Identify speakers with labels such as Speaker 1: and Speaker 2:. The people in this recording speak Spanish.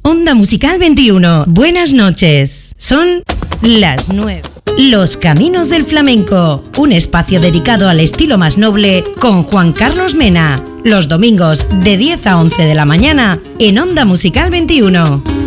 Speaker 1: Onda Musical 21. Buenas noches. Son las 9. Los Caminos del Flamenco, un espacio dedicado al estilo más noble con Juan Carlos Mena. Los domingos de 10 a 11 de la mañana en Onda Musical 21.